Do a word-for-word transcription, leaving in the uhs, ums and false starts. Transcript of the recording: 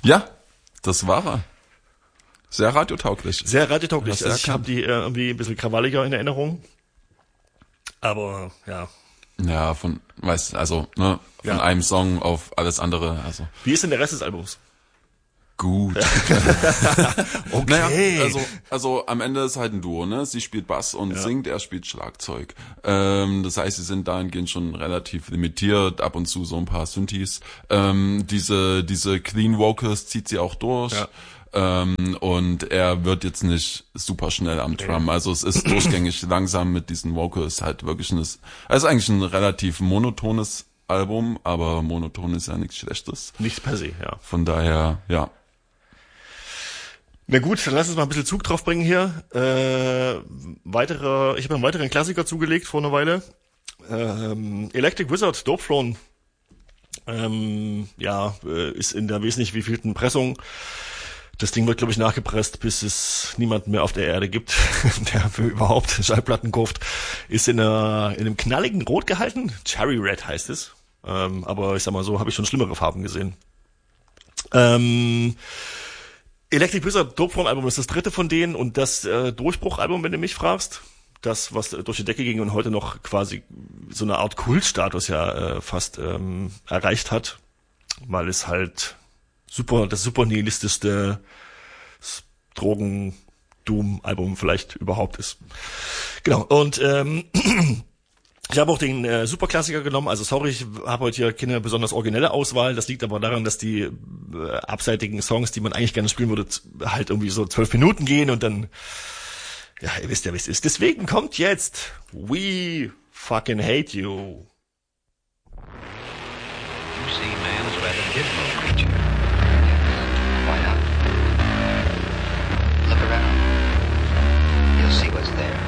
Ja, das war er. Sehr radiotauglich. Sehr radiotauglich. Sehr Also ich habe die äh, irgendwie ein bisschen krawalliger in Erinnerung. Aber ja. Ja, von, weißt also, ne, von Ja. einem Song auf alles andere, also. Wie ist denn der Rest des Albums? Gut. Okay. Naja, also, also am Ende ist halt ein Duo, ne? Sie spielt Bass und Ja. singt, er spielt Schlagzeug. Ähm, das heißt, sie sind dahingehend schon relativ limitiert, ab und zu so ein paar Synthes. Ähm, diese, diese Clean Vocals zieht sie auch durch. Ja. Ähm, und er wird jetzt nicht super schnell am Drum. Also es ist durchgängig langsam mit diesen Vocals halt wirklich ein, es ist eigentlich ein relativ monotones Album, aber monoton ist ja nichts Schlechtes. Nichts per se, ja. Von daher, ja. Na gut, dann lass uns mal ein bisschen Zug drauf bringen hier. Äh, weitere, ich habe einen weiteren Klassiker zugelegt vor einer Weile. Ähm, Electric Wizard, Dope Throne. Ähm, ja, äh, ist in der wesentlich wievielten Pressung. Das Ding wird, glaube ich, nachgepresst, bis es niemanden mehr auf der Erde gibt, der für überhaupt Schallplatten kauft. Ist in, einer, in einem knalligen Rot gehalten. Cherry Red heißt es. Ähm, aber ich sag mal so, habe ich schon schlimmere Farben gesehen. Ähm, Electric Wizard Dope Throne Album ist das dritte von denen und das äh, Durchbruchalbum, wenn du mich fragst. Das, was äh, durch die Decke ging und heute noch quasi so eine Art Kultstatus ja äh, fast ähm, erreicht hat, weil es halt super, das super nihilistischste Drogen-Doom-Album vielleicht überhaupt ist. Genau, und ähm, ich habe auch den äh, Superklassiker genommen, also sorry, ich habe heute hier keine besonders originelle Auswahl, das liegt aber daran, dass die äh, abseitigen Songs, die man eigentlich gerne spielen würde, z- halt irgendwie so zwölf Minuten gehen und dann, ja, ihr wisst ja, wie es ist. Deswegen kommt jetzt We Fucking Hate You. You see, man is rather gizmo creature. Why not? Look around. You'll see what's there.